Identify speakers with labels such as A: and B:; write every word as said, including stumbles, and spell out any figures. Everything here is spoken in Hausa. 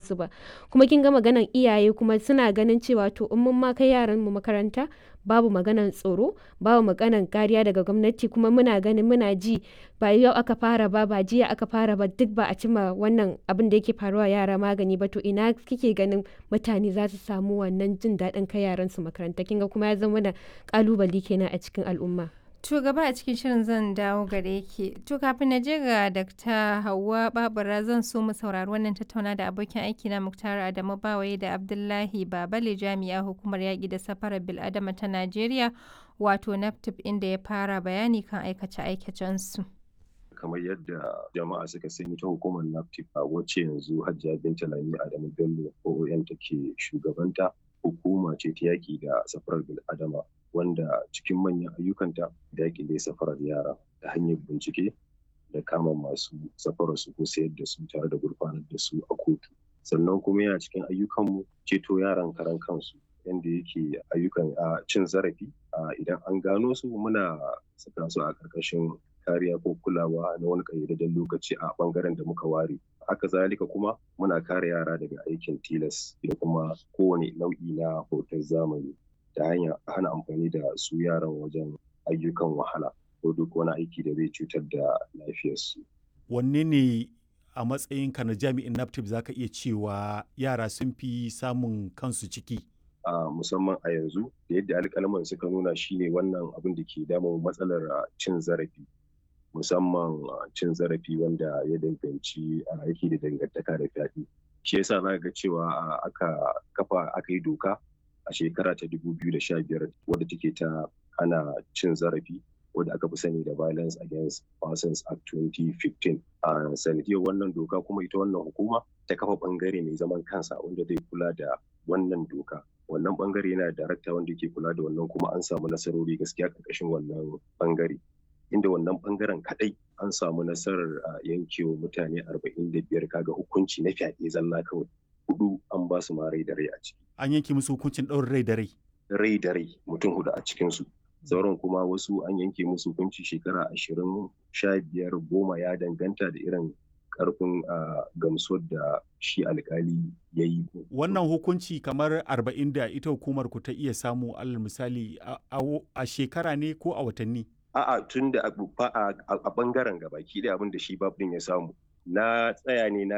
A: su ba. Kuma kin ga maganan iyaye kuma suna ganin cewa to in mun ma kai yaran mu makaranta babu maganan tsaro, babu maganan kariya daga gwamnati kuma muna ganin muna ji ba yau aka fara ba ba jiya aka fara ba duk ba a cima wannan abin da yake faruwa yara magani ba to ina kike ganin mutane za su samu wannan jin daɗin kai yaran su makaranta kin ga kuma ya zama da kalubale kenan a cikin al'umma.
B: To gaba a cikin shirin zan dawo gare ki. To kafin na je ga Dakta Hauwa Babura zan so mu saurari wannan tattauna da abokin aiki na Muktar Adamu Bawaye da Abdullahi Babale jami'a hukumar yaƙi da safarar bil'adama ta Najeriya wato NAFTIP inda ya fara bayani kan aikace-aikacen su.
C: Kamar yadda jama'a suka sani ta hukumar NAFTIP a wacce yanzu Hajiya Binta Lami Adamu Bello O O M take shugabanta, hukuma ce ta yaƙi da safarar bil'adama wanda cikin manyan ayyukanta da yaƙi da safarar yara ta hanyar bincike da kama masu safarar su ko sayar da su tare da gurfanar da su a kotu. Sannan kuma yana cikin ayyukanmu ceto yaran karan kansu yanda yake ayyukan a cin zarafi idan an gano su muna saka su a ƙarƙashin kariya ko kulawa na wani ƙayyadadden lokaci a ɓangaren da muka ware. Haka zalika kuma muna kare yara daga aikin tilas da kuma kowane nau'i na hoton zamani ta hanyar hana amfani da su yaran wajen ayyukan wahala ko duk wani aiki da zai cutar da lafiyarsu.
D: Wanne ne a matsayinka na jami'in NAFTIP za ka iya cewa yara sun fi samun kansu ciki?
C: A musamman a yanzu da yadda alƙalman suka nuna shine wannan abin da ke damun matsalar cin zarafi. Musamman cin zarafi wanda ya danganci aiki da dangantaka da fyaɗe. Shi yasa za ga cewa aka kafa aka yi doka a shekara ta dubu biyu da sha biyar wadda take ta hana cin zarafi wadda aka fi sani da Violence Against Persons Act twenty fifteen. A sanadiyar wannan doka kuma ita wannan hukuma ta kafa bangare mai zaman kansa wanda zai kula da wannan doka. Wannan bangare yana da darakta wanda ke kula da wannan kuma an samu nasarori gaskiya ƙarƙashin wannan bangare. Inda wannan bangaren kadai an samu nasarar yankewa mutane arba'in da biyar kaga hukunci na fyaɗe zalla kawai. Hudu an ba su ma rai da rai a ciki.
D: An yanke musu hukuncin ɗaurin rai da rai?
C: Rai da rai mutum hudu a cikinsu. Sauran kuma wasu an yanke musu hukunci shekara ashirin, sha biyar, goma ya danganta da irin karfin gamsuwar da shi alkali ya yi.
D: Wannan hukunci kamar arba'in da ita hukumar ku ta iya samu alal misali a shekara ne ko a watanni?
C: A'a tun da a bangaren gabaki da abin da shi babin ya samu. Na tsaya ne na